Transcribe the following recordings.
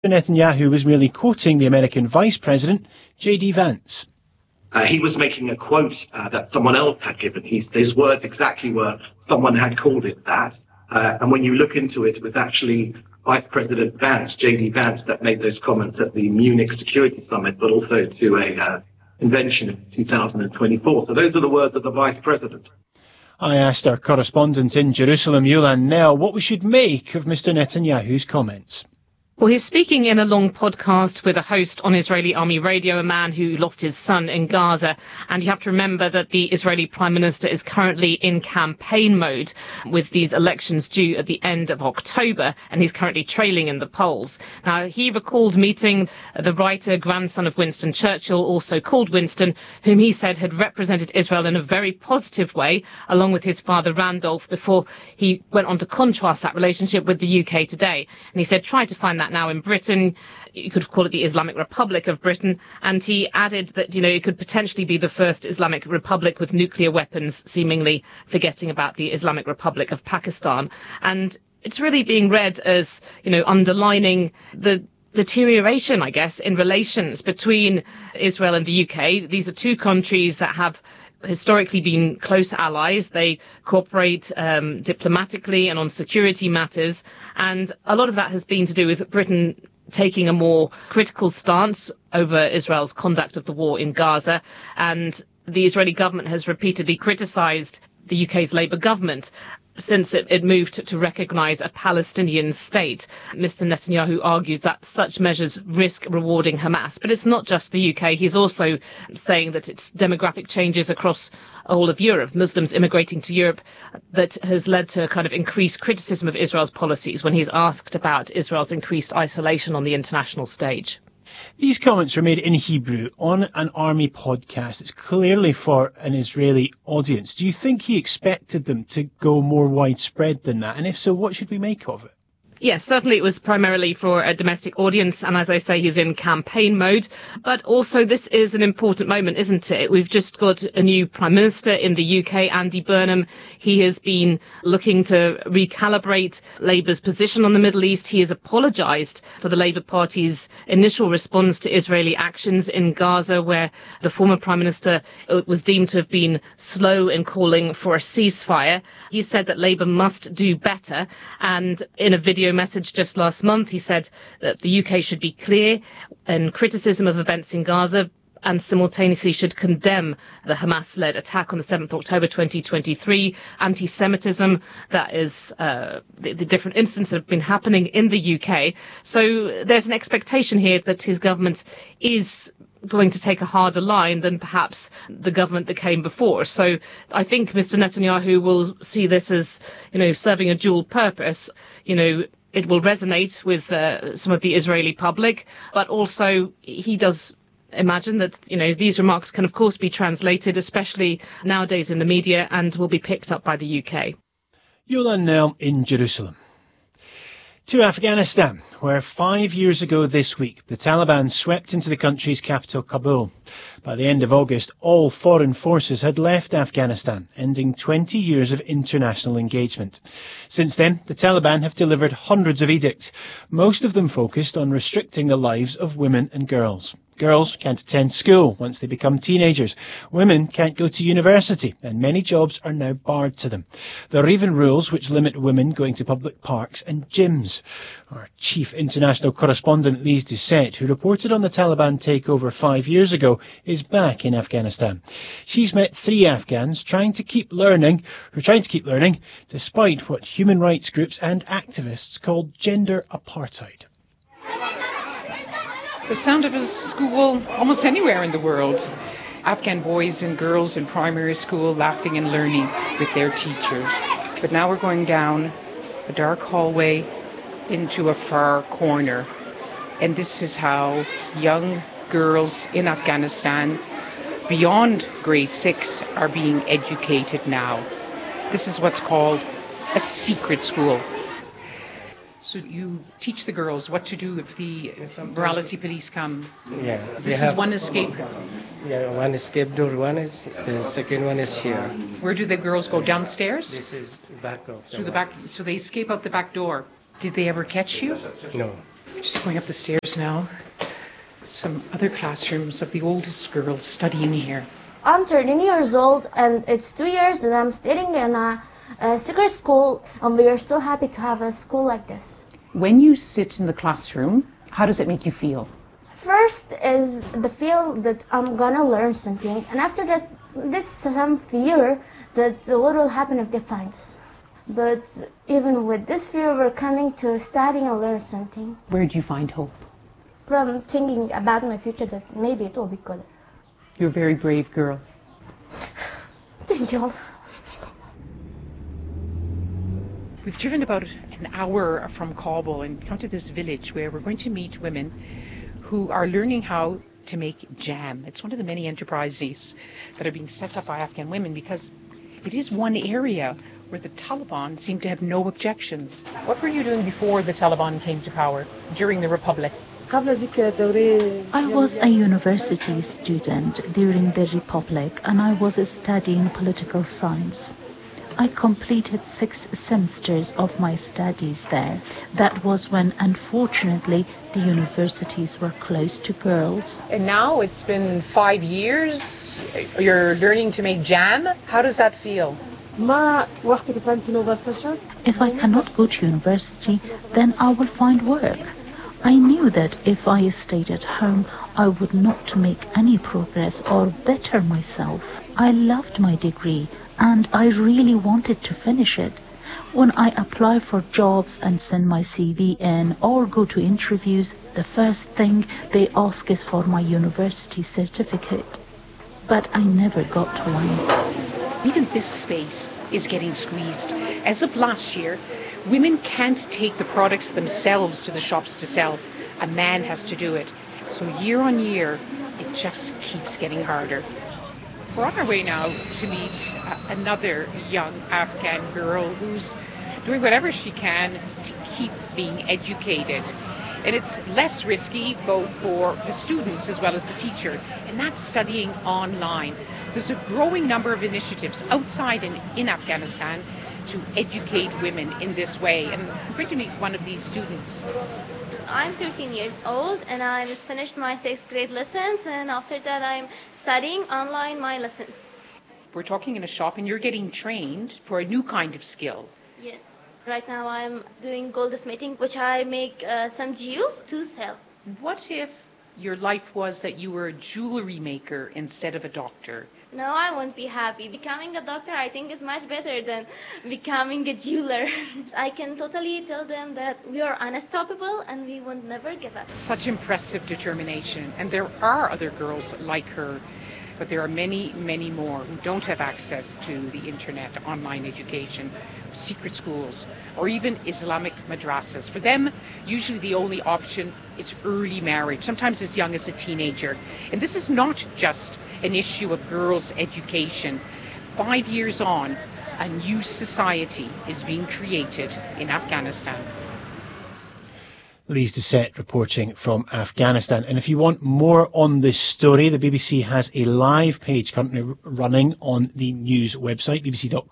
Netanyahu was merely quoting the American Vice President, J.D. Vance. He was making a quote that someone else had given. His words exactly were, someone had called it that. And when you look into it, it was actually Vice President Vance, J.D. Vance, that made those comments at the Munich Security Summit, but also to a convention in 2024. So those are the words of the Vice President. I asked our correspondent in Jerusalem, Yolan Nell, what we should make of Mr. Netanyahu's comments. Well, he's speaking in a long podcast with a host on Israeli Army Radio, a man who lost his son in Gaza. And you have to remember that the Israeli Prime Minister is currently in campaign mode with these elections due at the end of October, and he's currently trailing in the polls. Now, he recalled meeting the writer, grandson of Winston Churchill, also called Winston, whom he said had represented Israel in a very positive way, along with his father Randolph, before he went on to contrast that relationship with the UK today. And he said, try to find that now in Britain. You could call it the Islamic Republic of Britain. And he added that, it could potentially be the first Islamic Republic with nuclear weapons, seemingly forgetting about the Islamic Republic of Pakistan. And it's really being read as, underlining the deterioration, I guess, in relations between Israel and the UK. These are two countries that have historically been close allies. They cooperate diplomatically and on security matters, and a lot of that has been to do with Britain taking a more critical stance over Israel's conduct of the war in Gaza, and the Israeli government has repeatedly criticised the UK's Labour government since it moved to recognise a Palestinian state. Mr. Netanyahu argues that such measures risk rewarding Hamas. But it's not just the UK. He's also saying that it's demographic changes across all of Europe, Muslims immigrating to Europe, that has led to kind of increased criticism of Israel's policies when he's asked about Israel's increased isolation on the international stage. These comments were made in Hebrew on an army podcast. It's clearly for an Israeli audience. Do you think he expected them to go more widespread than that? And if so, what should we make of it? Yes, certainly it was primarily for a domestic audience, and as I say, he's in campaign mode. But also, this is an important moment, isn't it? We've just got a new Prime Minister in the UK, Andy Burnham. He has been looking to recalibrate Labour's position on the Middle East. He has apologised for the Labour Party's initial response to Israeli actions in Gaza, where the former Prime Minister was deemed to have been slow in calling for a ceasefire. He said that Labour must do better, and in a video message just last month, he said that the UK should be clear in criticism of events in Gaza and simultaneously should condemn the Hamas-led attack on the 7th of October 2023, anti-Semitism, that is the different incidents that have been happening in the UK. So there's an expectation here that his government is going to take a harder line than perhaps the government that came before. So I think Mr. Netanyahu will see this as, serving a dual purpose. It will resonate with some of the Israeli public, but also he does imagine that, these remarks can of course be translated, especially nowadays in the media, and will be picked up by the UK. Yolan Nell in Jerusalem. To Afghanistan, where 5 years ago this week, the Taliban swept into the country's capital, Kabul. By the end of August, all foreign forces had left Afghanistan, ending 20 years of international engagement. Since then, the Taliban have delivered hundreds of edicts, most of them focused on restricting the lives of women and girls. Girls can't attend school once they become teenagers. Women can't go to university, and many jobs are now barred to them. There are even rules which limit women going to public parks and gyms. Our chief international correspondent, Lise Doucette, who reported on the Taliban takeover 5 years ago, is back in Afghanistan. She's met 3 Afghans trying to keep learning, despite what human rights groups and activists call gender apartheid. The sound of a school almost anywhere in the world. Afghan boys and girls in primary school laughing and learning with their teachers. But now we're going down a dark hallway into a far corner. And this is how young girls in Afghanistan beyond grade 6 are being educated now. This is what's called a secret school. So you teach the girls what to do if the morality police come. Yeah. This is one escape. Yeah, one escape door. The second one is here. Where do the girls go? Downstairs? This is back of Through the back. So they escape out the back door. Did they ever catch you? No. Just going up the stairs now. Some other classrooms of the oldest girls studying here. I'm 13 years old, and it's 2 years that I'm studying in a secret school, and we are so happy to have a school like this. When you sit in the classroom, how does it make you feel? First is the feel that I'm gonna learn something, and after that, this some fear that what will happen if they find us. But even with this fear, we're coming to studying and learn something. Where do you find hope? From thinking about my future, that maybe it will be good. You're a very brave girl. Thank you. We've driven about an hour from Kabul and come to this village where we're going to meet women who are learning how to make jam. It's one of the many enterprises that are being set up by Afghan women because it is one area where the Taliban seem to have no objections. What were you doing before the Taliban came to power, during the Republic? I was a university student during the Republic, and I was studying political science. I completed 6 semesters of my studies there. That was when, unfortunately, the universities were closed to girls. And now it's been 5 years. You're learning to make jam. How does that feel? If I cannot go to university, then I will find work. I knew that if I stayed at home, I would not make any progress or better myself. I loved my degree, and I really wanted to finish it. When I apply for jobs and send my CV in or go to interviews, the first thing they ask is for my university certificate. But I never got one. Even this space is getting squeezed. As of last year, women can't take the products themselves to the shops to sell. A man has to do it. So year on year, it just keeps getting harder. We're on our way now to meet another young Afghan girl who's doing whatever she can to keep being educated. And it's less risky both for the students as well as the teacher, and that's studying online. There's a growing number of initiatives outside and in Afghanistan to educate women in this way, and I'm going to meet one of these students. I'm 13 years old, and I finished my 6th grade lessons, and after that I'm studying online my lessons. We're talking in a shop, and you're getting trained for a new kind of skill. Yes. Right now I'm doing goldsmithing, which I make some jewels to sell. What if your life was that you were a jewelry maker instead of a doctor? No, I won't be happy. Becoming a doctor, I think, is much better than becoming a jeweler. I can totally tell them that we are unstoppable and we will never give up. Such impressive determination. And there are other girls like her, but there are many, many more who don't have access to the internet, online education, secret schools, or even Islamic madrasas. For them, usually the only option is early marriage, sometimes as young as a teenager. And this is not just an issue of girls' education. 5 years on, a new society is being created in Afghanistan. Lise Doucette reporting from Afghanistan. And if you want more on this story, the BBC has a live page currently running on the news website,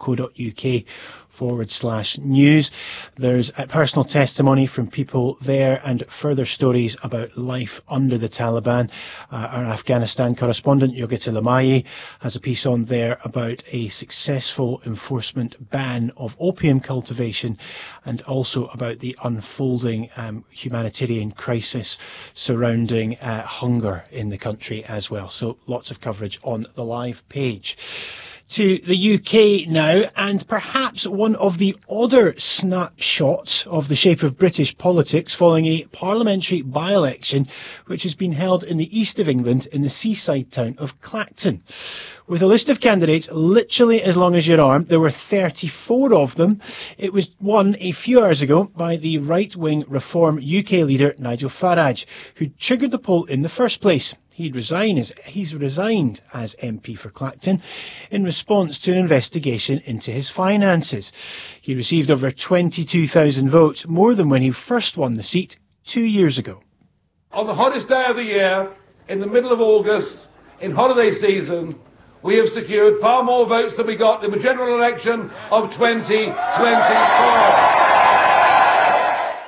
bbc.co.uk/news. There's a personal testimony from people there and further stories about life under the Taliban. Our Afghanistan correspondent, Yogita Lamayi, has a piece on there about a successful enforcement ban of opium cultivation and also about the unfolding humanitarian crisis surrounding hunger in the country as well. So lots of coverage on the live page. To the UK now, and perhaps one of the odder snapshots of the shape of British politics following a parliamentary by-election which has been held in the east of England in the seaside town of Clacton. With a list of candidates literally as long as your arm, there were 34 of them. It was won a few hours ago by the right-wing Reform UK leader Nigel Farage, who triggered the poll in the first place. He's resigned as MP for Clacton in response to an investigation into his finances. He received over 22,000 votes, more than when he first won the seat 2 years ago. On the hottest day of the year, in the middle of August, in holiday season, we have secured far more votes than we got in the general election of 2024.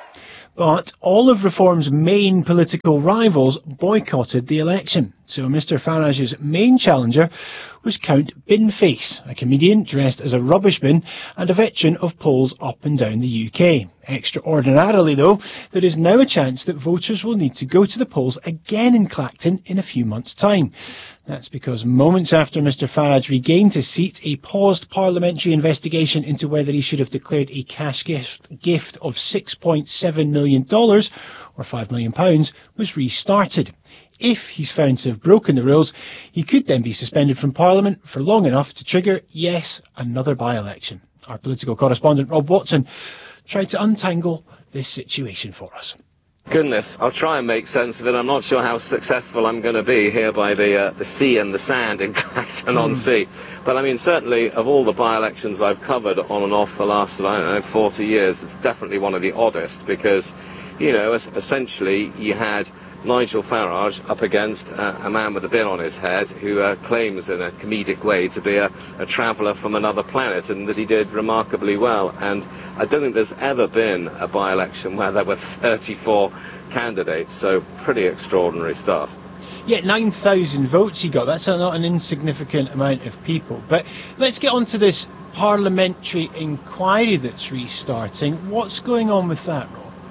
But all of Reform's main political rivals boycotted the election. So Mr Farage's main challenger was Count Binface, a comedian dressed as a rubbish bin and a veteran of polls up and down the UK. Extraordinarily, though, there is now a chance that voters will need to go to the polls again in Clacton in a few months' time. That's because moments after Mr Farage regained his seat, a paused parliamentary investigation into whether he should have declared a cash gift of $6.7 million, or £5 million, was restarted. If he's found to have broken the rules, he could then be suspended from Parliament for long enough to trigger, yes, another by-election. Our political correspondent Rob Watson tried to untangle this situation for us. Goodness, I'll try and make sense of it. I'm not sure how successful I'm going to be here by the sea and the sand in Clacton-on-Sea. But I mean, certainly of all the by-elections I've covered on and off the last, 40 years, it's definitely one of the oddest because, you know, essentially you had Nigel Farage up against a man with a bin on his head who claims in a comedic way to be a traveller from another planet, and that he did remarkably well. And I don't think there's ever been a by-election where there were 34 candidates, so pretty extraordinary stuff. Yeah, 9,000 votes he got. That's not an insignificant amount of people. But let's get on to this parliamentary inquiry that's restarting. What's going on with that,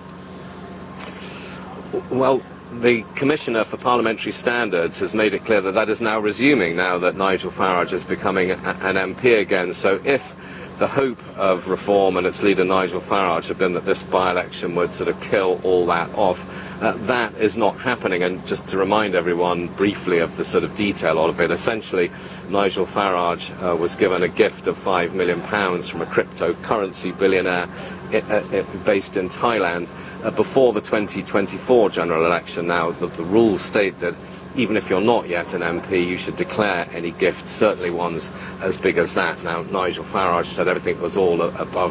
Rob? Well, the Commissioner for Parliamentary Standards has made it clear that that is now resuming now that Nigel Farage is becoming an MP again. So if the hope of Reform and its leader Nigel Farage had been that this by-election would sort of kill all that off, that is not happening. And just to remind everyone briefly of the sort of detail of it, essentially Nigel Farage was given a gift of £5 million from a cryptocurrency billionaire based in Thailand before the 2024 general election. Now, the rules state that even if you're not yet an MP, you should declare any gift, certainly ones as big as that. Now, Nigel Farage said everything was all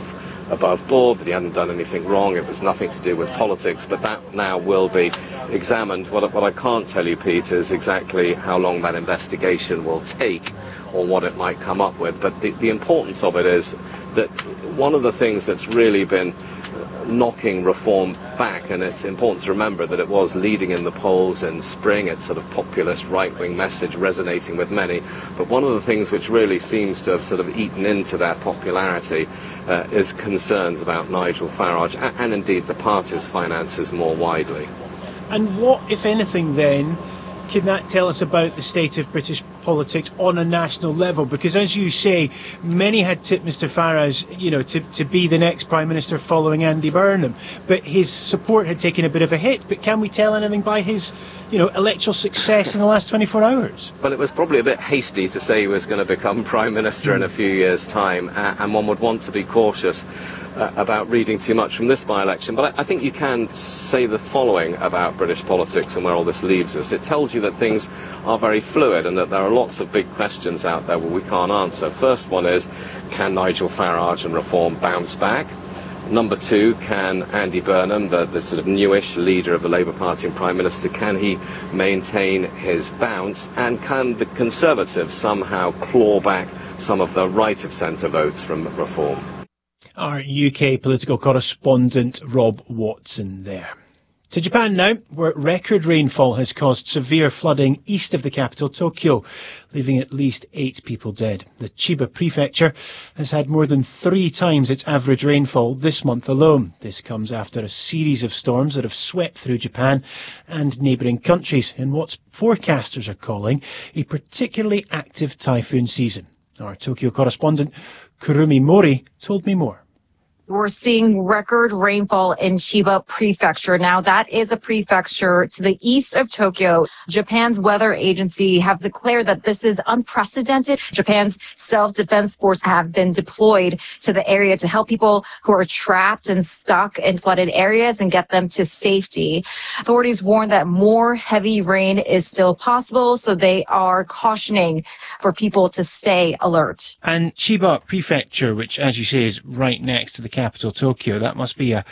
above board, that he hadn't done anything wrong, it was nothing to do with politics, but that now will be examined. What I can't tell you, Pete, is exactly how long that investigation will take or what it might come up with, but the importance of it is that one of the things that's really been knocking Reform back, and it's important to remember that it was leading in the polls in spring, its sort of populist right-wing message resonating with many, but one of the things which really seems to have sort of eaten into that popularity is concerns about Nigel Farage and indeed the party's finances more widely. And what, if anything, then can that tell us about the state of British politics on a national level? Because, as you say, many had tipped Mr Farage, to be the next Prime Minister following Andy Burnham. But his support had taken a bit of a hit. But can we tell anything by his, electoral success in the last 24 hours? Well, it was probably a bit hasty to say he was going to become Prime Minister in a few years' time. And one would want to be cautious about reading too much from this by-election, but I think you can say the following about British politics and where all this leaves us. It tells you that things are very fluid and that there are lots of big questions out there where we can't answer. First one is, can Nigel Farage and Reform bounce back? Number two, can Andy Burnham, the sort of newish leader of the Labour Party and Prime Minister, can he maintain his bounce? And can the Conservatives somehow claw back some of the right-of-centre votes from Reform? Our UK political correspondent Rob Watson there. To Japan now, where record rainfall has caused severe flooding east of the capital, Tokyo, leaving at least 8 people dead. The Chiba prefecture has had more than 3 times its average rainfall this month alone. This comes after a series of storms that have swept through Japan and neighbouring countries in what forecasters are calling a particularly active typhoon season. Our Tokyo correspondent Kurumi Mori told me more. We're seeing record rainfall in Chiba Prefecture. Now, that is a prefecture to the east of Tokyo. Japan's weather agency have declared that this is unprecedented. Japan's self-defense force have been deployed to the area to help people who are trapped and stuck in flooded areas and get them to safety. Authorities warn that more heavy rain is still possible, so they are cautioning for people to stay alert. And Chiba Prefecture, which, as you say, is right next to the capital, Tokyo, that must be a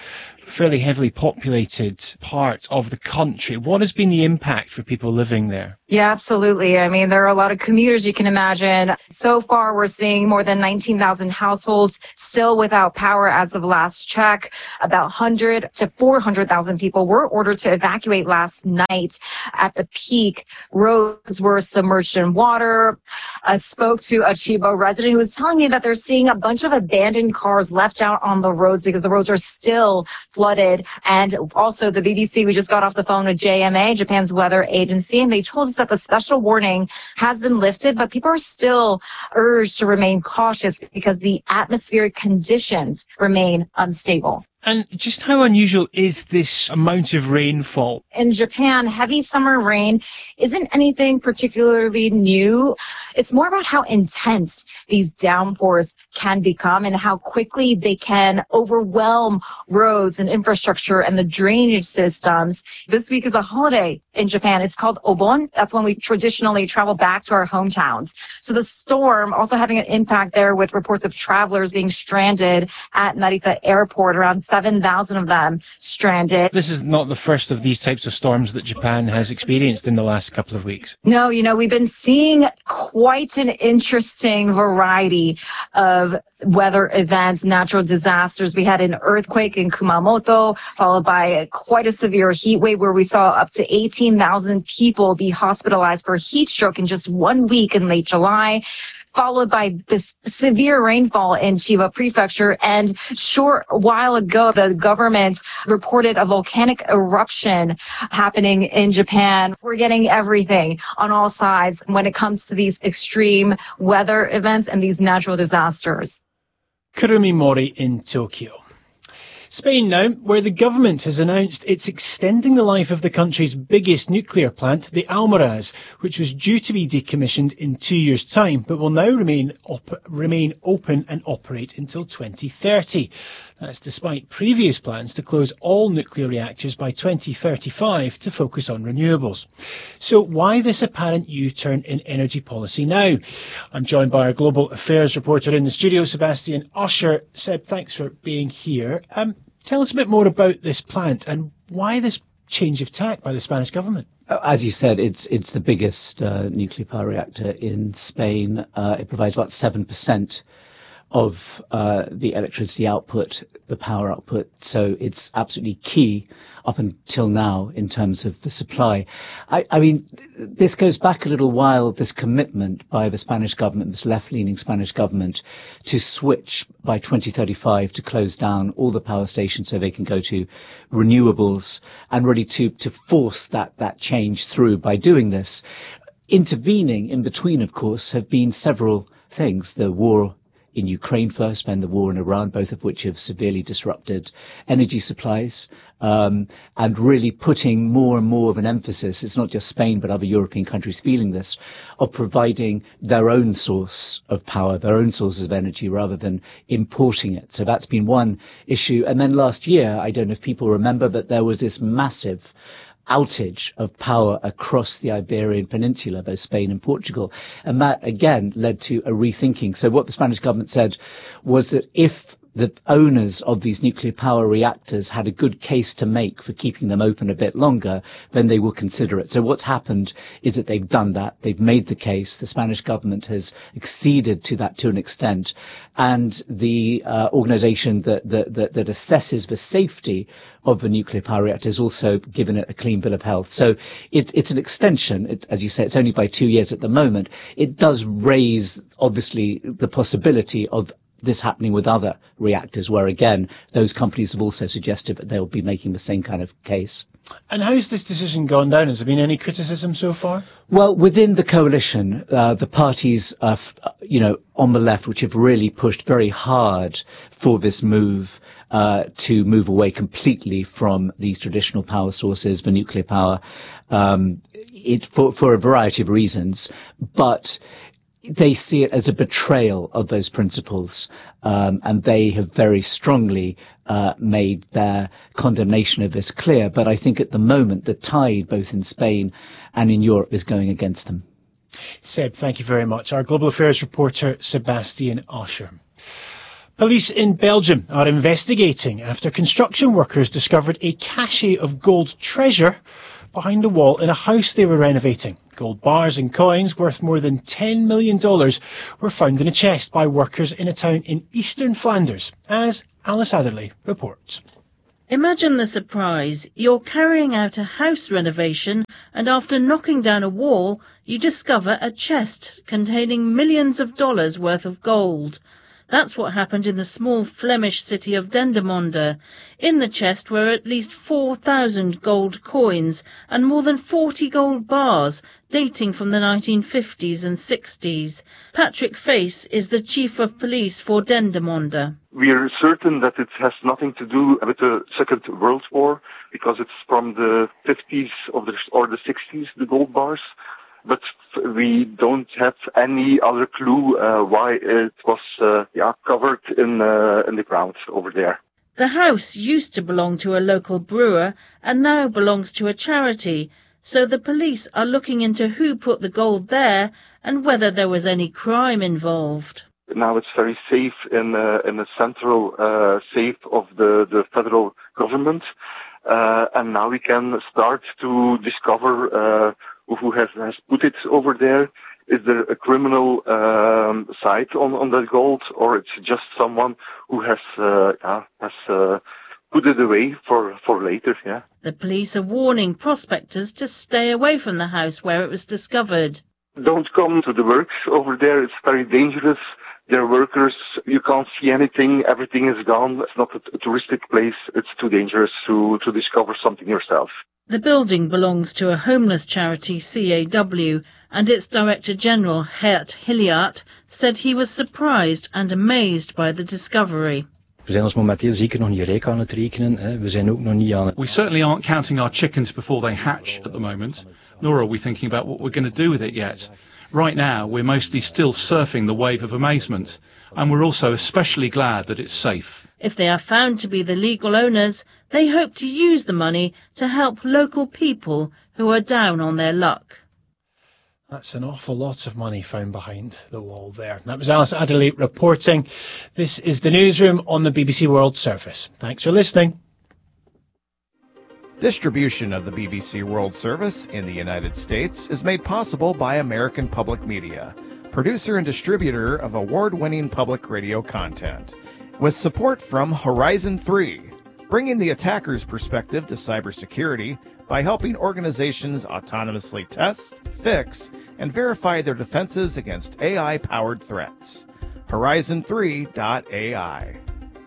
fairly heavily populated part of the country. What has been the impact for people living there? Yeah, absolutely. I mean, there are a lot of commuters, you can imagine. So far, we're seeing more than 19,000 households still without power as of last check. About 100 to 400,000 people were ordered to evacuate last night. At the peak, roads were submerged in water. I spoke to a Chiba resident who was telling me that they're seeing a bunch of abandoned cars left out on the roads because the roads are still flooded. And also the BBC, we just got off the phone with JMA, Japan's weather agency, and they told us that the special warning has been lifted, but people are still urged to remain cautious because the atmospheric conditions remain unstable. And just how unusual is this amount of rainfall? In Japan, heavy summer rain isn't anything particularly new. It's more about how intense these downpours can become and how quickly they can overwhelm roads and infrastructure and the drainage systems. This week is a holiday in Japan. It's called Obon. That's when we traditionally travel back to our hometowns. So the storm also having an impact there with reports of travelers being stranded at Narita Airport, around 7,000 of them stranded. This is not the first of these types of storms that Japan has experienced in the last couple of weeks. No, we've been seeing quite an interesting variety of weather events, natural disasters. We had an earthquake in Kumamoto, followed by quite a severe heat wave where we saw up to 18,000 people be hospitalized for heat stroke in just 1 week in late July, followed by this severe rainfall in Chiba Prefecture. And short while ago, the government reported a volcanic eruption happening in Japan. We're getting everything on all sides when it comes to these extreme weather events and these natural disasters. Kurumi Mori in Tokyo. Spain now, where the government has announced it's extending the life of the country's biggest nuclear plant, the Almaraz, which was due to be decommissioned in 2 years' time, but will now remain open and operate until 2030. That's despite previous plans to close all nuclear reactors by 2035 to focus on renewables. So why this apparent U-turn in energy policy now? I'm joined by our global affairs reporter in the studio, Sebastian Usher. Seb, thanks for being here. Tell us a bit more about this plant and why this change of tack by the Spanish government. As you said, it's the biggest nuclear power reactor in Spain. It provides about 7% of the electricity output, the power output. So it's absolutely key up until now in terms of the supply. I mean, this goes back a little while, this commitment by the Spanish government, this left-leaning Spanish government, to switch by 2035 to close down all the power stations so they can go to renewables, and really to force that change through by doing this. Intervening in between, of course, have been several things. The war in Ukraine first, then the war in Iran, both of which have severely disrupted energy supplies, and really putting more and more of an emphasis, it's not just Spain but other European countries feeling this, of providing their own source of power, their own sources of energy rather than importing it. So that's been one issue. And then last year, I don't know if people remember, but there was this massive outage of power across the Iberian Peninsula, both Spain and Portugal. And that, again, led to a rethinking. So what the Spanish government said was that if the owners of these nuclear power reactors had a good case to make for keeping them open a bit longer, then they will consider it. So what's happened is that they've done that. They've made the case. The Spanish government has acceded to that to an extent. And the organization that assesses the safety of the nuclear power reactor has also given it a clean bill of health. So it's an extension. As you say, it's only by 2 years at the moment. It does raise, obviously, the possibility of this happening with other reactors, where, again, those companies have also suggested that they'll be making the same kind of case. And how's this decision gone down? Has there been any criticism so far? Well, within the coalition, the parties, on the left, which have really pushed very hard for this move, to move away completely from these traditional power sources, the nuclear power, for a variety of reasons, but they see it as a betrayal of those principles, and they have very strongly made their condemnation of this clear. But I think at the moment the tide, both in Spain and in Europe, is going against them. Seb, thank you very much. Our Global Affairs reporter, Sebastian Usher. Police in Belgium are investigating after construction workers discovered a cache of gold treasure behind a wall in a house they were renovating. Gold bars and coins worth more than $10 million were found in a chest by workers in a town in eastern Flanders, as Alice Adderley reports. Imagine the surprise. You're carrying out a house renovation and after knocking down a wall, you discover a chest containing millions of dollars worth of gold. That's what happened in the small Flemish city of Dendermonde. In the chest were at least 4,000 gold coins and more than 40 gold bars dating from the 1950s and 60s. Patrick Face is the chief of police for Dendermonde. We are certain that it has nothing to do with the Second World War because it's from the 50s or the 60s, the gold bars. But we don't have any other clue why it was covered in the ground over there. The house used to belong to a local brewer and now belongs to a charity, so the police are looking into who put the gold there and whether there was any crime involved. Now it's very safe in the central safe of the federal government, and now we can start to discover who has put it over there. Is there a criminal side on that gold, or it's just someone who has put it away for later? Yeah. The police are warning prospectors to stay away from the house where it was discovered. Don't come to the works over there. It's very dangerous. There are workers. You can't see anything. Everything is gone. It's not a touristic place. It's too dangerous to discover something yourself. The building belongs to a homeless charity, CAW, and its Director General, Gert Hilliard, said he was surprised and amazed by the discovery. We certainly aren't counting our chickens before they hatch at the moment, nor are we thinking about what we're going to do with it yet. Right now, we're mostly still surfing the wave of amazement, and we're also especially glad that it's safe. If they are found to be the legal owners, they hope to use the money to help local people who are down on their luck. That's an awful lot of money found behind the wall there. That was Alice Adderley reporting. This is the newsroom on the BBC World Service. Thanks for listening. Distribution of the BBC World Service in the United States is made possible by American Public Media, producer and distributor of award-winning public radio content, with support from Horizon 3, bringing the attacker's perspective to cybersecurity by helping organizations autonomously test, fix, and verify their defenses against AI-powered threats. Horizon3.ai.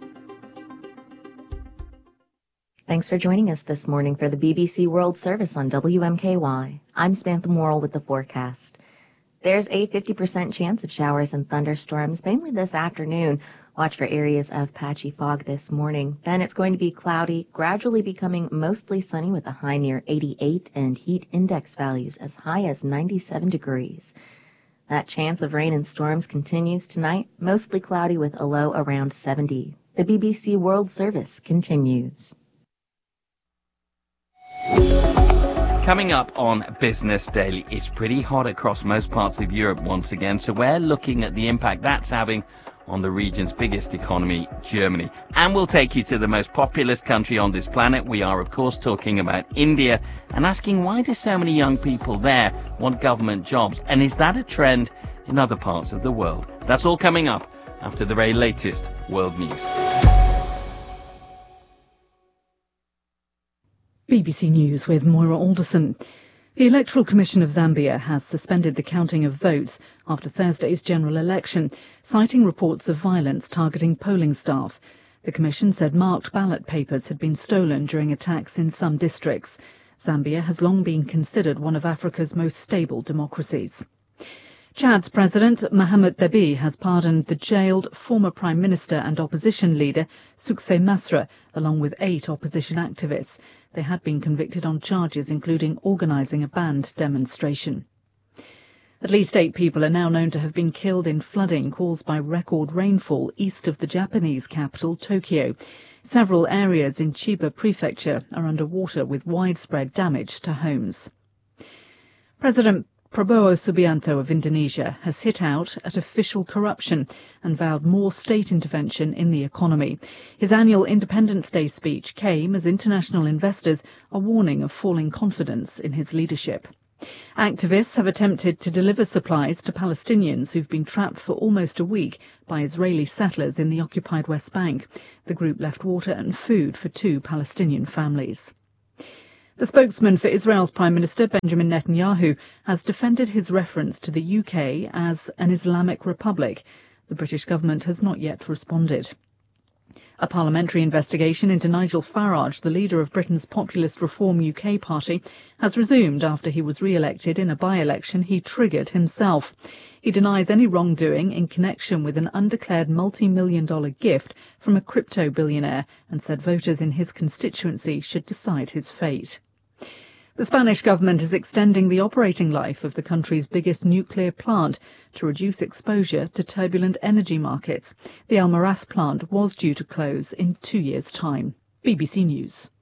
Thanks for joining us this morning for the BBC World Service on WMKY. I'm Samantha Morrill with the forecast. There's a 50% chance of showers and thunderstorms, mainly this afternoon. Watch for areas of patchy fog this morning. Then it's going to be cloudy, gradually becoming mostly sunny with a high near 88 and heat index values as high as 97 degrees. That chance of rain and storms continues tonight, mostly cloudy with a low around 70. The BBC World Service continues. Coming up on Business Daily, it's pretty hot across most parts of Europe once again, so we're looking at the impact that's having on the region's biggest economy, Germany. And we'll take you to the most populous country on this planet. We are, of course, talking about India and asking why do so many young people there want government jobs? And is that a trend in other parts of the world? That's all coming up after the very latest world news. BBC News with Moira Alderson. The Electoral Commission of Zambia has suspended the counting of votes after Thursday's general election, citing reports of violence targeting polling staff. The Commission said marked ballot papers had been stolen during attacks in some districts. Zambia has long been considered one of Africa's most stable democracies. Chad's President Mohamed Deby has pardoned the jailed former Prime Minister and opposition leader Suksay Masra, along with 8 opposition activists. They had been convicted on charges including organising a banned demonstration. At least 8 people are now known to have been killed in flooding caused by record rainfall east of the Japanese capital, Tokyo. Several areas in Chiba Prefecture are under water with widespread damage to homes. President Prabowo Subianto of Indonesia has hit out at official corruption and vowed more state intervention in the economy. His annual Independence Day speech came as international investors are warning of falling confidence in his leadership. Activists have attempted to deliver supplies to Palestinians who've been trapped for almost a week by Israeli settlers in the occupied West Bank. The group left water and food for 2 Palestinian families. The spokesman for Israel's Prime Minister Benjamin Netanyahu has defended his reference to the UK as an Islamic republic. The British government has not yet responded. A parliamentary investigation into Nigel Farage, the leader of Britain's Populist Reform UK party, has resumed after he was re-elected in a by-election he triggered himself. He denies any wrongdoing in connection with an undeclared multi-million-dollar gift from a crypto billionaire and said voters in his constituency should decide his fate. The Spanish government is extending the operating life of the country's biggest nuclear plant to reduce exposure to turbulent energy markets. The Almaraz plant was due to close in 2 years' time. BBC News.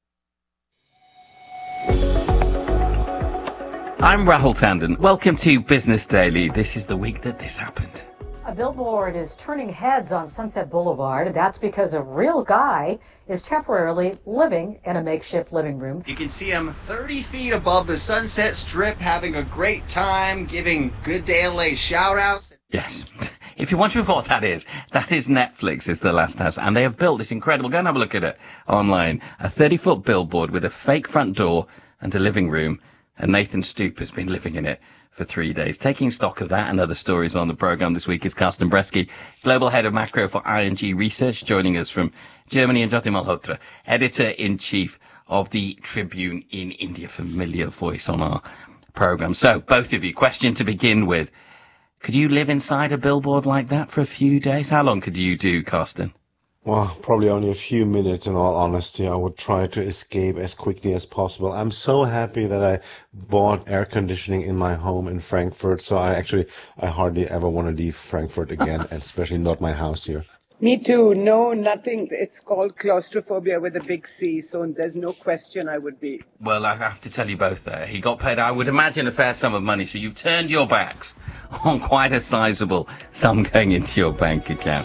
I'm Rahul Tandon. Welcome to Business Daily. This is the week that this happened. A billboard is turning heads on Sunset Boulevard. That's because a real guy is temporarily living in a makeshift living room. You can see him 30 feet above the Sunset Strip having a great time, giving Good Day LA shout-outs. Yes. If you're wondering what that is Netflix, is The Last House. And they have built this incredible, go and have a look at it online, a 30-foot billboard with a fake front door and a living room. And Nathan Stoop has been living in it for 3 days. Taking stock of that and other stories on the programme this week is Carsten Bresky, Global Head of Macro for ING Research, joining us from Germany, and Jyoti Malhotra, Editor-in-Chief of the Tribune in India, familiar voice on our programme. So, both of you, question to begin with. Could you live inside a billboard like that for a few days? How long could you do, Carsten? Well, probably only a few minutes, in all honesty. I would try to escape as quickly as possible. I'm so happy that I bought air conditioning in my home in Frankfurt, so I hardly ever want to leave Frankfurt again, and especially not my house here. Me too. No, nothing. It's called claustrophobia with a big C, so there's no question I would be. Well, I have to tell you both there. He got paid, I would imagine, a fair sum of money, so you've turned your backs on quite a sizable sum going into your bank account.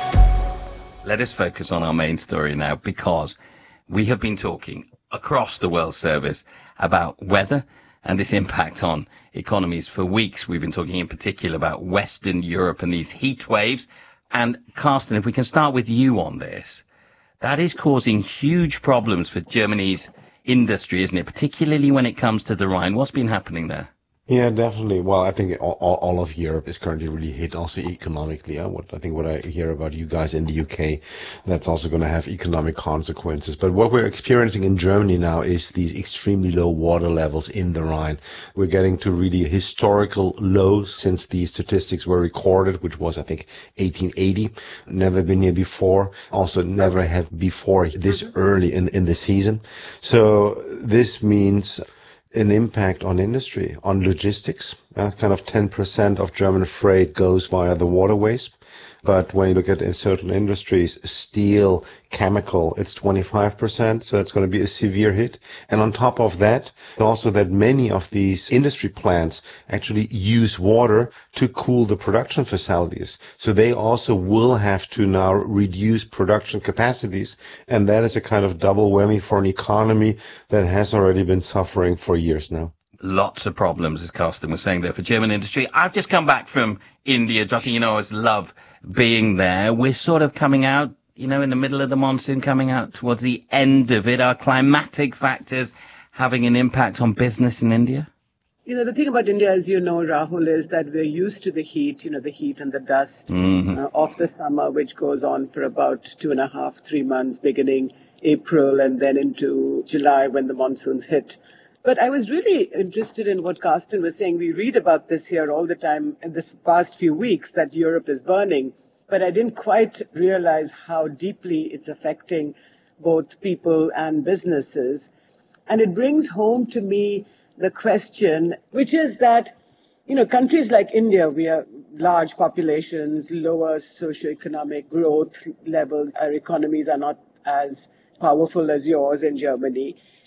Let us focus on our main story now, because we have been talking across the world service about weather and its impact on economies for weeks. We've been talking in particular about Western Europe and these heat waves. And Carsten, if we can start with you on this, that is causing huge problems for Germany's industry, isn't it? Particularly when it comes to the Rhine. What's been happening there? Yeah, definitely. Well, I think all of Europe is currently really hit also economically. I think what I hear about you guys in the UK, that's also going to have economic consequences. But what we're experiencing in Germany now is these extremely low water levels in the Rhine. We're getting to really historical lows since the statistics were recorded, which was, I think, 1880. Never been here before. Also never have before this early in the season. So this means an impact on industry, on logistics. Kind of 10% of German freight goes via the waterways. But when you look at in certain industries, steel, chemical, it's 25%, so it's going to be a severe hit. And on top of that, also that many of these industry plants actually use water to cool the production facilities. So they also will have to now reduce production capacities, and that is a kind of double whammy for an economy that has already been suffering for years now. Lots of problems, as Carsten was saying there, for German industry. I've just come back from India, Jyoti. You know, I always love being there. We're sort of coming out, in the middle of the monsoon, coming out towards the end of it. Are climatic factors having an impact on business in India? The thing about India, as you know, Rahul, is that we're used to the heat, the heat and the dust of the summer, which goes on for about 2.5, 3 months, beginning April and then into July when the monsoons hit. But I was really interested in what Carsten was saying. We read about this here all the time in this past few weeks, that Europe is burning. But I didn't quite realize how deeply it's affecting both people and businesses. And it brings home to me the question, which is that, countries like India, we have large populations, lower socioeconomic growth levels. Our economies are not as powerful as yours in Germany.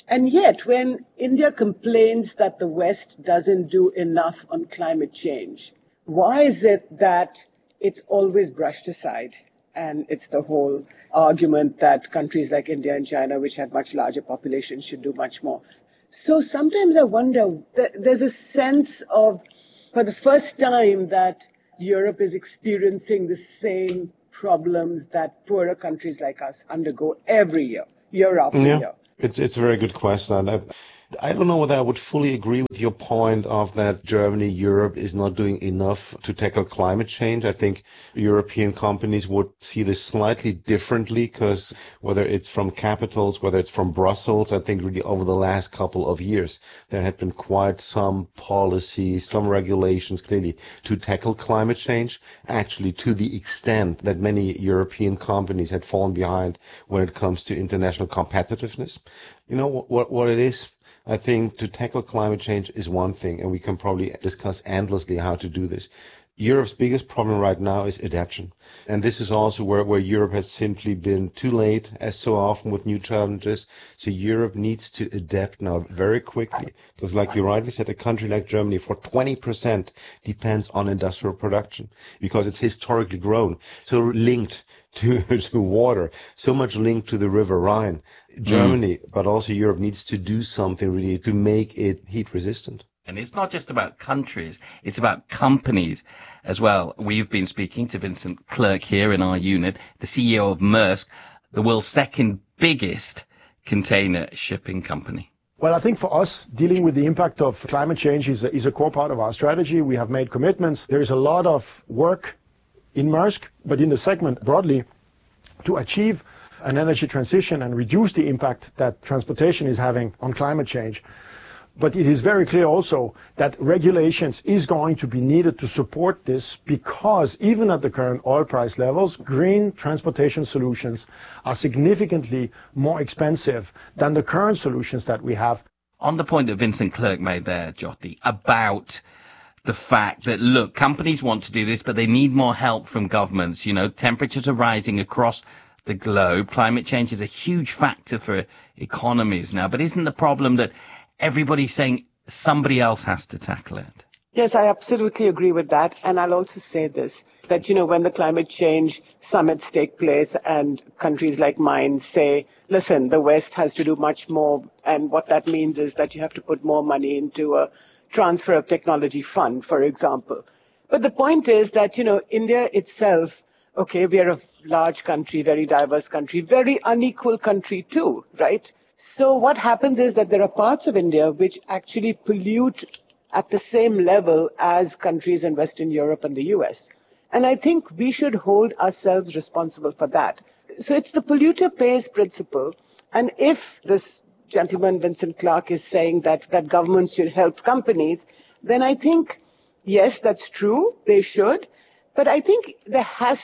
And yet, when India complains that the West doesn't do enough on climate change, why is it that it's always brushed aside? And it's the whole argument that countries like India and China, which have much larger populations, should do much more. So sometimes I wonder, there's a sense of, for the first time, that Europe is experiencing the same problems that poorer countries like us undergo every year, year after year. It's a very good question. I don't know whether I would fully agree with your point of that Germany, Europe is not doing enough to tackle climate change. I think European companies would see this slightly differently, because whether it's from capitals, whether it's from Brussels, I think really over the last couple of years, there have been quite some policies, some regulations clearly to tackle climate change, actually to the extent that many European companies had fallen behind when it comes to international competitiveness. You know what it is? I think to tackle climate change is one thing, and we can probably discuss endlessly how to do this. Europe's biggest problem right now is adaptation. And this is also where Europe has simply been too late, as so often with new challenges. So Europe needs to adapt now very quickly. Because like you rightly said, a country like Germany, for 20% depends on industrial production, because it's historically grown. So linked to water, so much linked to the River Rhine. Germany, but also Europe, needs to do something really to make it heat resistant. And it's not just about countries, it's about companies as well. We've been speaking to Vincent Clerc here in our unit, the CEO of Maersk, the world's second biggest container shipping company. Well, I think for us, dealing with the impact of climate change is a core part of our strategy. We have made commitments. There is a lot of work in Maersk, but in the segment broadly, to achieve an energy transition and reduce the impact that transportation is having on climate change. But it is very clear also that regulations is going to be needed to support this, because even at the current oil price levels, green transportation solutions are significantly more expensive than the current solutions that we have. On the point that Vincent Clerc made there, Jyoti, about the fact that, look, companies want to do this, but they need more help from governments. You know, temperatures are rising across the globe. Climate change is a huge factor for economies now. But isn't the problem that everybody's saying somebody else has to tackle it? Yes, I absolutely agree with that. And I'll also say this, that, when the climate change summits take place and countries like mine say, listen, the West has to do much more. And what that means is that you have to put more money into a transfer of technology fund, for example. But the point is that, India itself, okay, we are a large country, very diverse country, very unequal country too, right? So what happens is that there are parts of India which actually pollute at the same level as countries in Western Europe and the US. And I think we should hold ourselves responsible for that. So it's the polluter pays principle. And if this gentleman, Vincent Clerc, is saying that governments should help companies, then I think, yes, that's true, they should. But I think there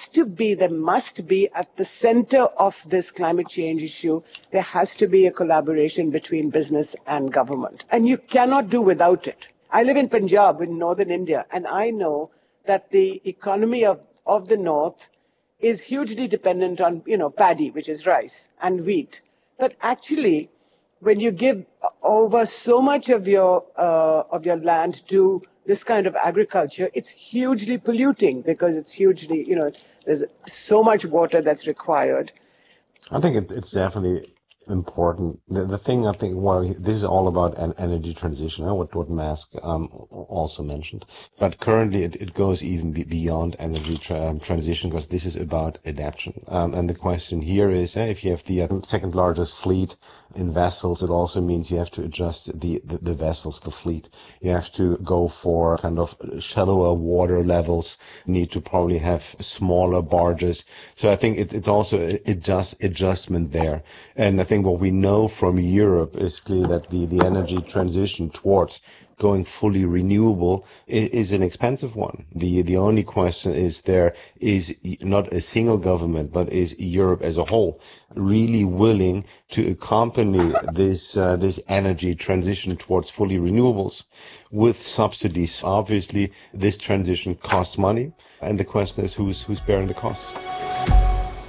must be at the center of this climate change issue, there has to be a collaboration between business and government. And you cannot do without it. I live in Punjab in northern India, and I know that the economy of the north is hugely dependent on, paddy, which is rice, and wheat. But actually, when you give over so much of your land to this kind of agriculture, it's hugely polluting, because it's hugely, there's so much water that's required. I think it's definitely important. The thing I think, this is all about an energy transition, what Maersk also mentioned. But currently it goes even beyond energy transition, because this is about adaptation. And the question here is, if you have the second largest fleet in vessels, it also means you have to adjust the vessels, the fleet. You have to go for kind of shallower water levels, need to probably have smaller barges. So I think it's also adjustment there. And I think what we know from Europe is clear that the energy transition towards going fully renewable is an expensive one. The only question is, there is not a single government, but is Europe as a whole really willing to accompany this energy transition towards fully renewables with subsidies? Obviously, this transition costs money, and the question is who's bearing the costs.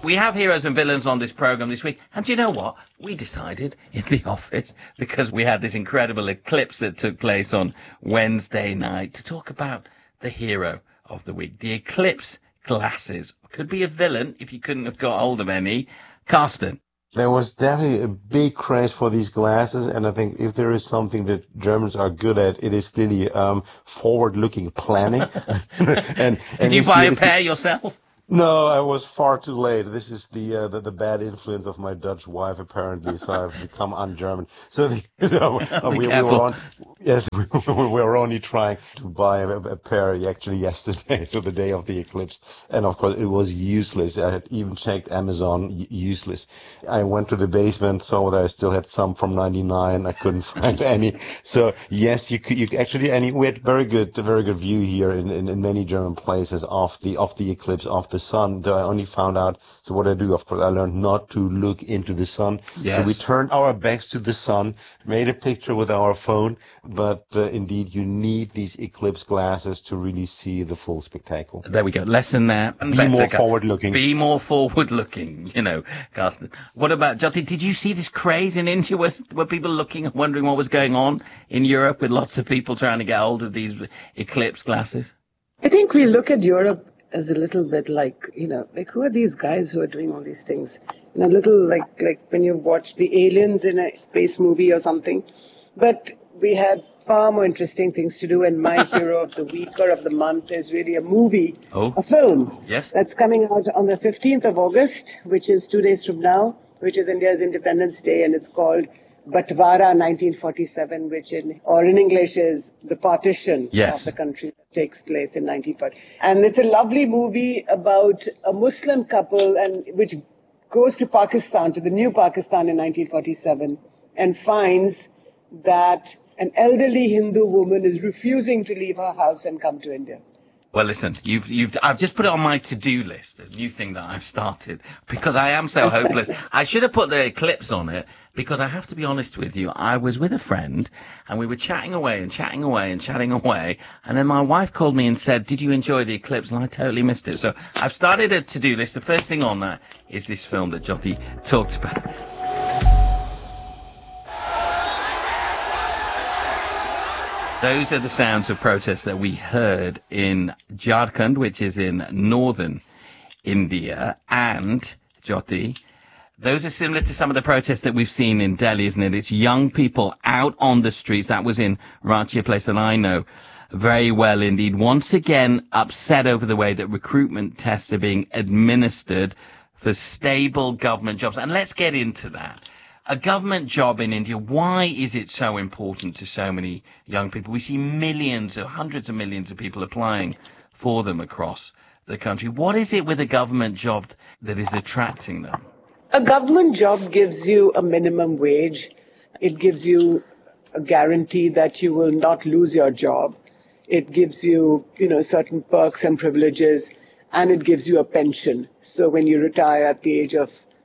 We have heroes and villains on this programme this week, and do you know what? We decided in the office, because we had this incredible eclipse that took place on Wednesday night, to talk about the hero of the week. The eclipse glasses. Could be a villain if you couldn't have got hold of any. Carsten. There was definitely a big craze for these glasses, and I think if there is something that Germans are good at, it is clearly forward-looking planning. Did you buy a pair yourself? No, I was far too late. This is the bad influence of my Dutch wife, apparently. So I've become un-German. We were only trying to buy a pair actually yesterday, so the day of the eclipse, and of course it was useless. I had even checked Amazon, useless. I went to the basement, saw that I still had some from '99. I couldn't find any. So yes, you actually, and we had very good view here in many German places of the eclipse, of the sun. Though I only found out, so what I do, of course, I learned not to look into the sun. Yes. So we turned our backs to the sun, made a picture with our phone, but indeed you need these eclipse glasses to really see the full spectacle. There we go. Lesson there. Be more forward-looking. Be more forward-looking, Carsten. What about, Jyoti, did you see this craze in India where people looking and wondering what was going on in Europe with lots of people trying to get hold of these eclipse glasses? I think we look at Europe as a little bit like who are these guys who are doing all these things? A little like when you watch the aliens in a space movie or something. But we had far more interesting things to do, and my hero of the week or of the month is really a movie, a film. Yes. That's coming out on the 15th of August, which is 2 days from now, which is India's Independence Day, and it's called Batwara 1947, which in English is the partition of the country that takes place in 1940. And it's a lovely movie about a Muslim couple and which goes to Pakistan, to the new Pakistan in 1947, and finds that an elderly Hindu woman is refusing to leave her house and come to India. Well, listen, I've just put it on my to-do list, a new thing that I've started, because I am so hopeless. I should have put the eclipse on it, because I have to be honest with you, I was with a friend, and we were chatting away, and then my wife called me and said, did you enjoy the eclipse? And I totally missed it. So I've started a to-do list. The first thing on that is this film that Jyoti talked about. Those are the sounds of protest that we heard in Jharkhand, which is in northern India, and, Jyoti, those are similar to some of the protests that we've seen in Delhi, isn't it? It's young people out on the streets. That was in Ranchi, a place that I know very well indeed. Once again, upset over the way that recruitment tests are being administered for stable government jobs. And let's get into that. A government job in India, why is it so important to so many young people? We see hundreds of millions of people applying for them across the country. What is it with a government job that is attracting them? A government job gives you a minimum wage. It gives you a guarantee that you will not lose your job. It gives you, certain perks and privileges, and it gives you a pension. So when you retire at the age of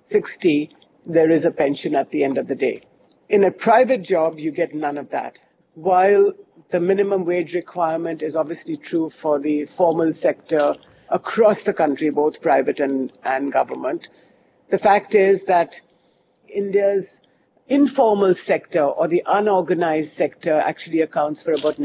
60, there is a pension at the end of the day. In a private job, you get none of that. While the minimum wage requirement is obviously true for the formal sector across the country, both private and government, the fact is that India's informal sector or the unorganized sector actually accounts for about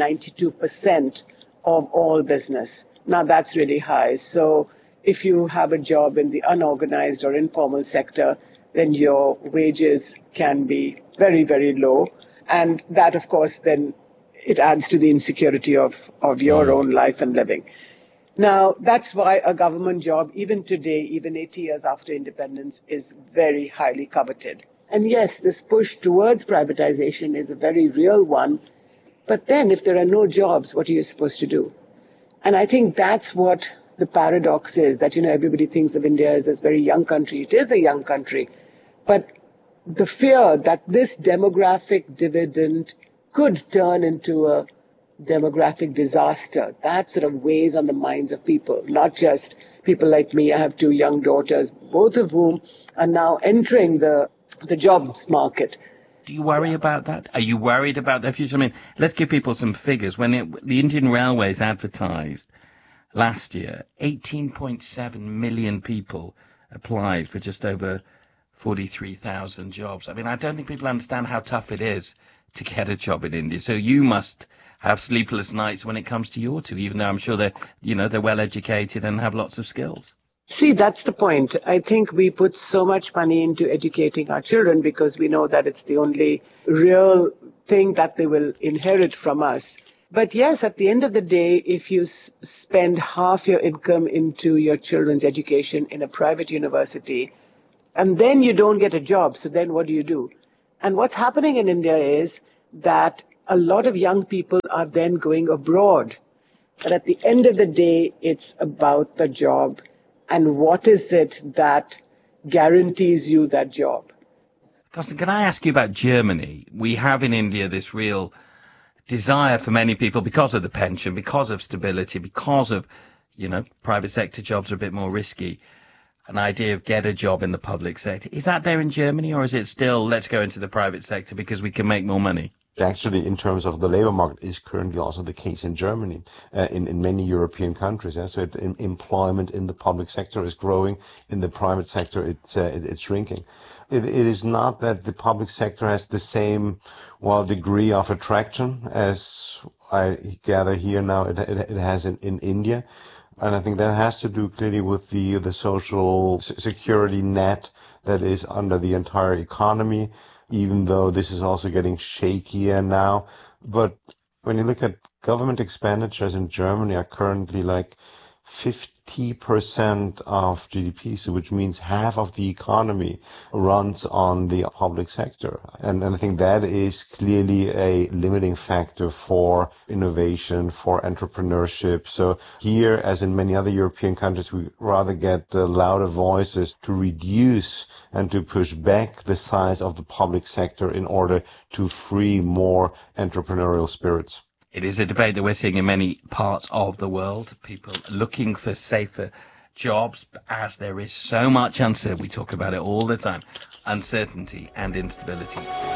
92% of all business. Now that's really high. So if you have a job in the unorganized or informal sector, then your wages can be very, very low. And that, of course, then it adds to the insecurity of your own life and living. Now, that's why a government job, even today, even 80 years after independence, is very highly coveted. And yes, this push towards privatization is a very real one. But then if there are no jobs, what are you supposed to do? And I think that's what the paradox is, that, everybody thinks of India as this very young country. It is a young country. But the fear that this demographic dividend could turn into a demographic disaster, that sort of weighs on the minds of people, not just people like me. I have 2 young daughters, both of whom are now entering the jobs market. Do you worry about that? Are you worried about their future? I mean, let's give people some figures. When the Indian Railways advertised last year, 18.7 million people applied for just over 43,000 jobs. I mean, I don't think people understand how tough it is to get a job in India. So you must have sleepless nights when it comes to your two, even though I'm sure they're well educated and have lots of skills. See, that's the point. I think we put so much money into educating our children because we know that it's the only real thing that they will inherit from us. But yes, at the end of the day, if you spend half your income into your children's education in a private university, and then you don't get a job, so then what do you do? And what's happening in India is that a lot of young people are then going abroad. But at the end of the day, it's about the job. And what is it that guarantees you that job? Carsten, can I ask you about Germany? We have in India this real desire for many people because of the pension, because of stability, because of, private sector jobs are a bit more risky. An idea of get a job in the public sector. Is that there in Germany, or is it still let's go into the private sector because we can make more money? Actually, in terms of the labor market, is currently also the case in Germany, in many European countries. So employment in the public sector is growing. In the private sector, it's shrinking. It is not that the public sector has the same, degree of attraction as I gather here now it has in India. And I think that has to do clearly with the social security net that is under the entire economy, even though this is also getting shakier now. But when you look at government expenditures in Germany are currently like 50% of GDP, so which means half of the economy runs on the public sector. And I think that is clearly a limiting factor for innovation, for entrepreneurship. So here, as in many other European countries, we rather get louder voices to reduce and to push back the size of the public sector in order to free more entrepreneurial spirits. It is a debate that we're seeing in many parts of the world. People looking for safer jobs, as there is so much uncertainty. We talk about it all the time. Uncertainty and instability.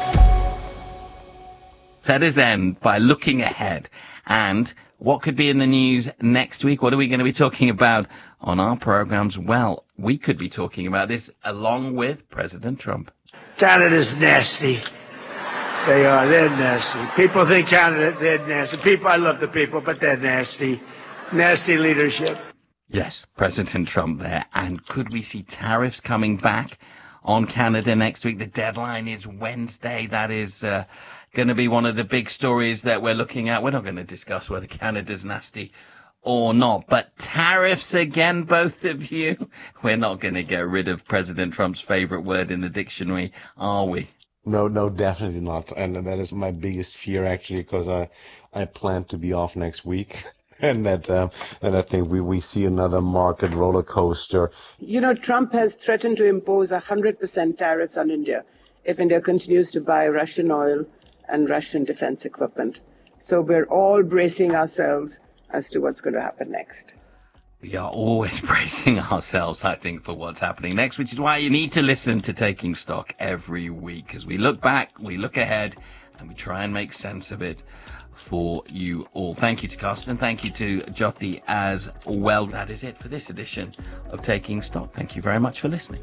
Let us end by looking ahead. And what could be in the news next week? What are we going to be talking about on our programs? Well, we could be talking about this along with President Trump. Canada's nasty. They are. They're nasty. People think Canada, they're nasty. I love the people, but they're nasty. Nasty leadership. Yes, President Trump there. And could we see tariffs coming back on Canada next week? The deadline is Wednesday. That is going to be one of the big stories that we're looking at. We're not going to discuss whether Canada's nasty or not. But tariffs again, both of you. We're not going to get rid of President Trump's favorite word in the dictionary, are we? No, definitely not. And that is my biggest fear, actually, because I plan to be off next week. And that I think we see another market roller coaster. Trump has threatened to impose 100% tariffs on India if India continues to buy Russian oil and Russian defense equipment. So we're all bracing ourselves as to what's going to happen next. We are always bracing ourselves, I think, for what's happening next, which is why you need to listen to Taking Stock every week. As we look back, we look ahead, and we try and make sense of it for you all. Thank you to Carsten, and thank you to Jyoti as well. That is it for this edition of Taking Stock. Thank you very much for listening.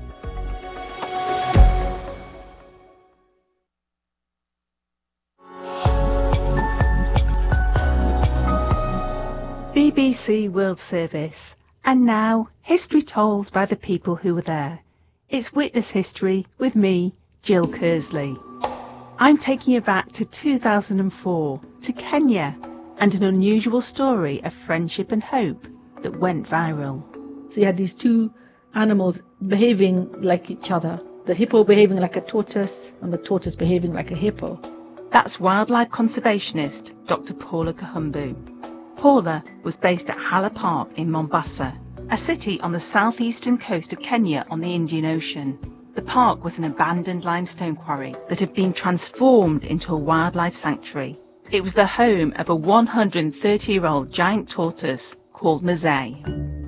BBC World Service. And now, history told by the people who were there. It's Witness History with me, Jill Kersley. I'm taking you back to 2004, to Kenya, and an unusual story of friendship and hope that went viral. So you had these two animals behaving like each other. The hippo behaving like a tortoise, and the tortoise behaving like a hippo. That's wildlife conservationist Dr. Paula Kahumbu. Paula was based at Hala Park in Mombasa, a city on the southeastern coast of Kenya on the Indian Ocean. The park was an abandoned limestone quarry that had been transformed into a wildlife sanctuary. It was the home of a 130-year-old giant tortoise called Masai.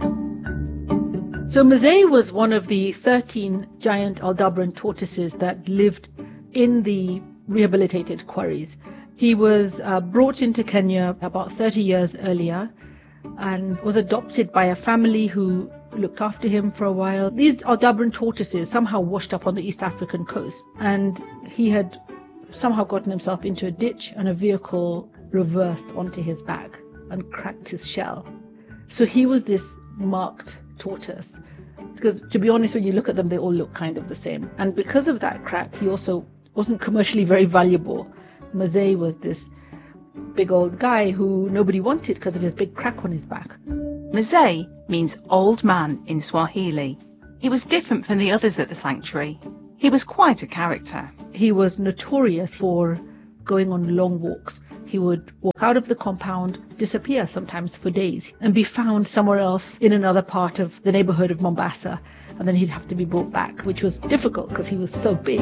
So Masai was one of the 13 giant Aldabran tortoises that lived in the rehabilitated quarries. He was brought into Kenya about 30 years earlier and was adopted by a family who looked after him for a while. These Aldabran tortoises somehow washed up on the East African coast, and he had somehow gotten himself into a ditch, and a vehicle reversed onto his back and cracked his shell. So he was this marked tortoise. Because, to be honest, when you look at them, they all look kind of the same. And because of that crack, he also wasn't commercially very valuable. Mzee was this big old guy who nobody wanted because of his big crack on his back. Mzee means old man in Swahili. He was different from the others at the sanctuary. He was quite a character. He was notorious for going on long walks. He would walk out of the compound, disappear sometimes for days, and be found somewhere else in another part of the neighborhood of Mombasa, and then he'd have to be brought back, which was difficult because he was so big.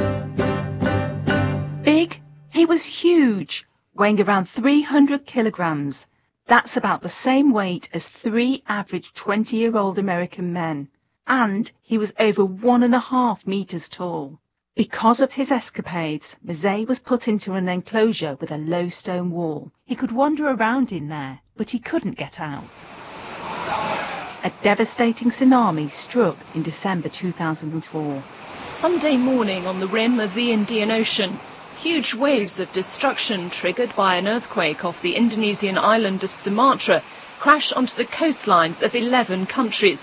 Big? He was huge, weighing around 300 kilograms. That's about the same weight as 3 average 20-year-old American men. And he was over 1.5 meters tall. Because of his escapades, Mzee was put into an enclosure with a low stone wall. He could wander around in there, but he couldn't get out. A devastating tsunami struck in December 2004. Sunday morning on the rim of the Indian Ocean, huge waves of destruction triggered by an earthquake off the Indonesian island of Sumatra crash onto the coastlines of 11 countries.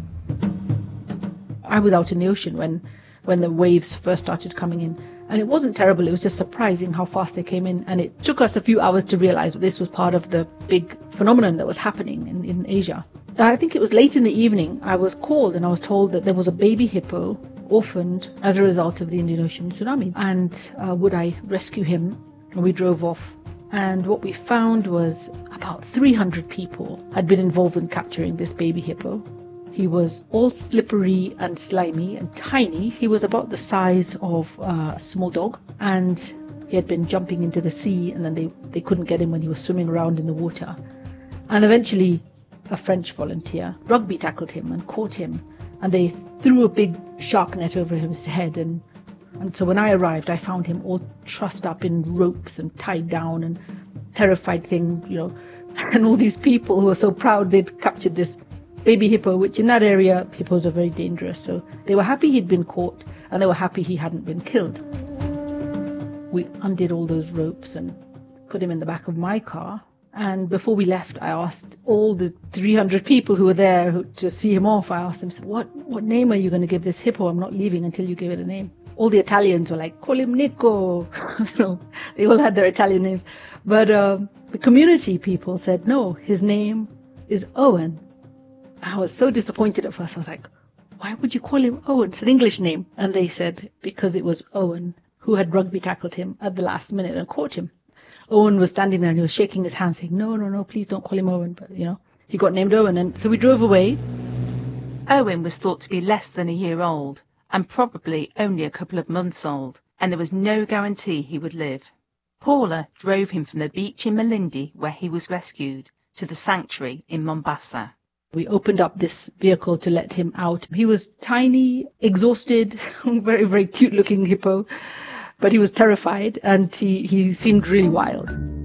I was out in the ocean when the waves first started coming in, and it wasn't terrible. It was just surprising how fast they came in, and it took us a few hours to realize that this was part of the big phenomenon that was happening in Asia. I think it was late in the evening I was called and I was told that there was a baby hippo orphaned as a result of the Indian Ocean tsunami, and would I rescue him? And we drove off, and what we found was about 300 people had been involved in capturing this baby hippo. He was all slippery and slimy and tiny. He was about the size of a small dog, and he had been jumping into the sea, and then they couldn't get him when he was swimming around in the water. And eventually a French volunteer rugby tackled him and caught him, and they threw a big shark net over his head, and so when I arrived I found him all trussed up in ropes and tied down, and terrified thing, and all these people who were so proud they'd captured this baby hippo, which in that area, hippos are very dangerous. So they were happy he'd been caught, and they were happy he hadn't been killed. We undid all those ropes and put him in the back of my car. And before we left, I asked all the 300 people who were there to see him off, I asked them, what name are you going to give this hippo? I'm not leaving until you give it a name. All the Italians were like, call him Nico. They all had their Italian names. But the community people said, no, his name is Owen. I was so disappointed at first. I was like, why would you call him Owen? It's an English name. And they said, because it was Owen who had rugby tackled him at the last minute and caught him. Owen was standing there and he was shaking his hand saying, no, please don't call him Owen. But, he got named Owen. And so we drove away. Owen was thought to be less than a year old and probably only a couple of months old, and there was no guarantee he would live. Paula drove him from the beach in Malindi, where he was rescued, to the sanctuary in Mombasa. We opened up this vehicle to let him out. He was tiny, exhausted, very, very cute-looking hippo, but he was terrified, and he seemed really wild.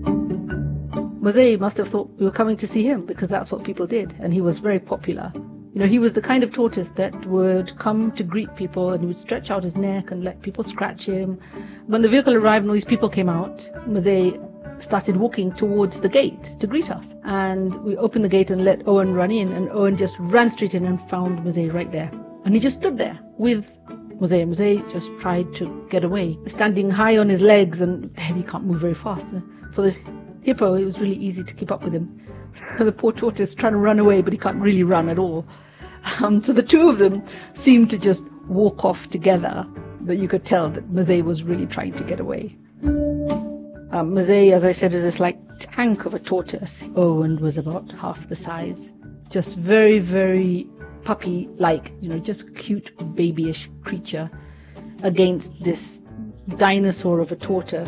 Mzee must have thought we were coming to see him, because that's what people did, and he was very popular. He was the kind of tortoise that would come to greet people, and he would stretch out his neck and let people scratch him. When the vehicle arrived and all these people came out, Mzee started walking towards the gate to greet us. And we opened the gate and let Owen run in, and Owen just ran straight in and found Mzee right there. And he just stood there with Mzee. Mzee just tried to get away, standing high on his legs, and he can't move very fast. For the hippo, it was really easy to keep up with him. So the poor tortoise trying to run away, but he can't really run at all. So the two of them seemed to just walk off together, but you could tell that Mzee was really trying to get away. Mzee, as I said, is this tank of a tortoise. Owen was about half the size. Just very, very puppy-like, just cute, babyish creature against this dinosaur of a tortoise.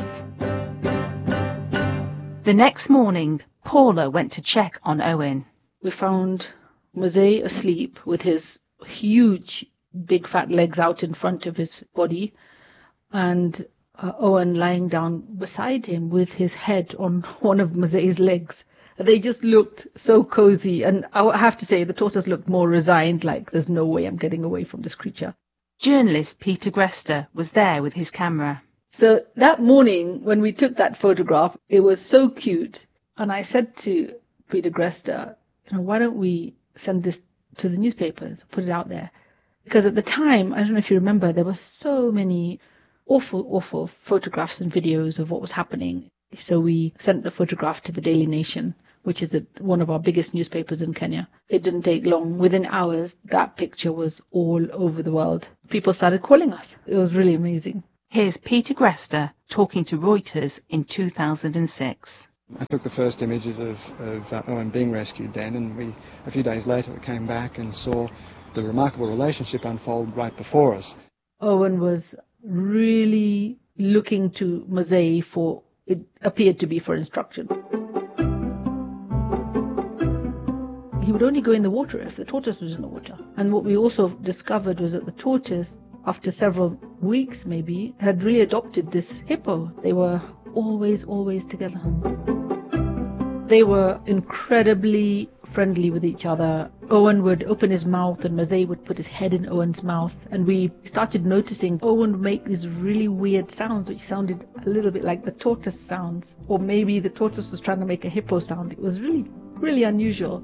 The next morning, Paula went to check on Owen. We found Mzee asleep with his huge, big fat legs out in front of his body, and Owen lying down beside him with his head on one of Mzee's legs They just looked so cozy, and I have to say the tortoise looked more resigned, like there's no way I'm getting away from this creature. Journalist Peter Grester was there with his camera. So that morning when we took that photograph, it was so cute, and I said to Peter Grester, why don't we send this to the newspapers, put it out there? Because at the time, I don't know if you remember, there were so many awful photographs and videos of what was happening. So we sent the photograph to the Daily Nation, which is one of our biggest newspapers in Kenya. It didn't take long. Within hours, that picture was all over the world. People started calling us. It was really amazing. Here's Peter Grester talking to Reuters in 2006. I took the first images of Owen being rescued then, and a few days later we came back and saw the remarkable relationship unfold right before us. Owen was really looking to Mzee for, it appeared to be for instruction. He would only go in the water if the tortoise was in the water. And what we also discovered was that the tortoise, after several weeks maybe, had really adopted this hippo. They were always together. They were incredibly friendly with each other. Owen would open his mouth and Mzee would put his head in Owen's mouth, and we started noticing Owen would make these really weird sounds which sounded a little bit like the tortoise sounds, or maybe the tortoise was trying to make a hippo sound. It was really unusual.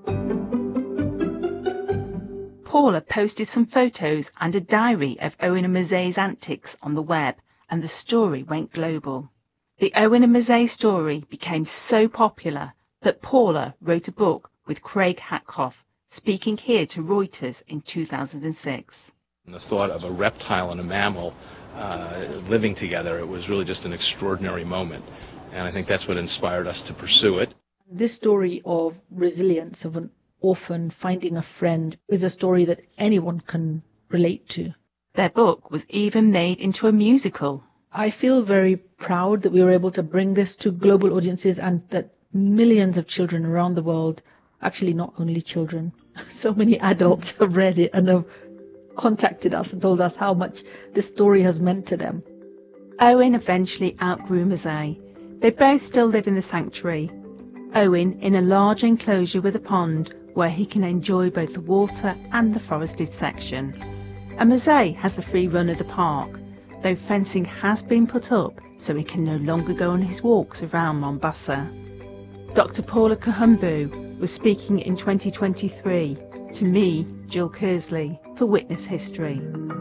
Paula posted some photos and a diary of Owen and Mzee's antics on the web, and the story went global. The Owen and Mzee story became so popular that Paula wrote a book with Craig Hatkoff, speaking here to Reuters in 2006. The thought of a reptile and a mammal living together, it was really just an extraordinary moment, and I think that's what inspired us to pursue it. This story of resilience, of an orphan finding a friend, is a story that anyone can relate to. Their book was even made into a musical. I feel very proud that we were able to bring this to global audiences and that millions of children around the world, actually not only children, so many adults have read it and have contacted us and told us how much this story has meant to them. Owen eventually outgrew Mzee. They both still live in the sanctuary. Owen in a large enclosure with a pond where he can enjoy both the water and the forested section. And Mzee has the free run of the park, though fencing has been put up so he can no longer go on his walks around Mombasa. Dr. Paula Kahumbu was speaking in 2023 to me, Jill Kersley, for Witness History.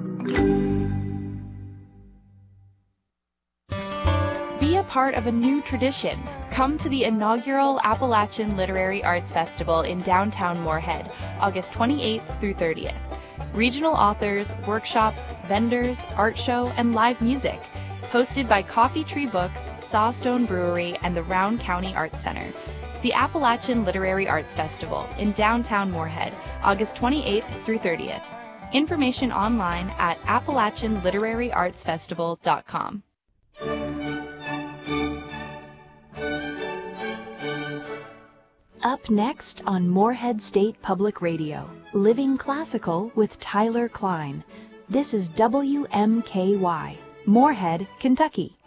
Be a part of a new tradition. Come to the inaugural Appalachian Literary Arts Festival in downtown Moorhead, August 28th through 30th. Regional authors, workshops, vendors, art show, and live music. Hosted by Coffee Tree Books, Sawstone Brewery, and the Round County Arts Center. The Appalachian Literary Arts Festival in downtown Moorhead, August 28th through 30th. Information online at AppalachianLiteraryArtsFestival.com. Up next on Moorhead State Public Radio, Living Classical with Tyler Klein. This is WMKY, Moorhead, Kentucky.